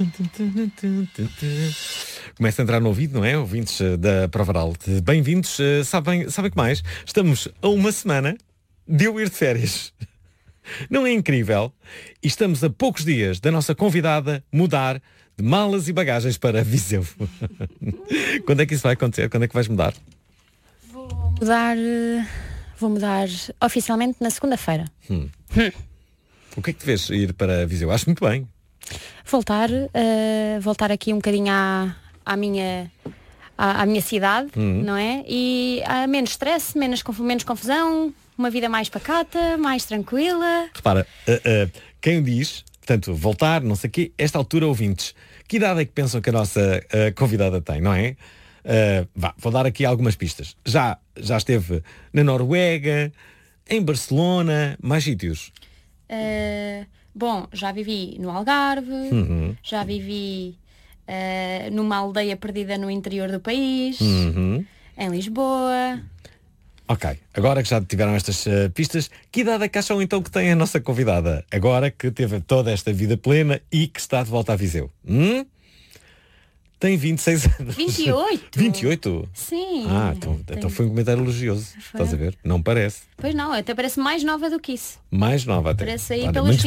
Começa a entrar no ouvido, não é? Ouvintes da Provaral. Bem-vindos. Sabem que mais? Estamos a uma semana de eu ir de férias. Não é incrível? E estamos a poucos dias da nossa convidada mudar de malas e bagagens para Viseu. Quando é que isso vai acontecer? Quando é que vais mudar? Vou mudar oficialmente na segunda-feira. O que é que te vês ir para Viseu? Acho muito bem. Voltar aqui um bocadinho à minha cidade, não é? E há menos stress, menos confusão, uma vida mais pacata, mais tranquila. Repara, quem diz, portanto, voltar, não sei o quê, esta altura, ouvintes, que idade é que pensam que a nossa convidada tem, não é? Vou dar aqui algumas pistas. Já esteve na Noruega, em Barcelona, mais sítios. Bom, já vivi no Algarve, já vivi numa aldeia perdida no interior do país, em Lisboa. Ok, agora que já tiveram estas pistas, que idade é que acham então que tem a nossa convidada? Agora que teve toda esta vida plena e que está de volta a Viseu. Tem 26 anos. 28? 28? Sim. Então foi um comentário elogioso. Estás a ver? Não parece. Pois não, até parece mais nova do que isso. Mais nova até. Parece aí Olha, pelos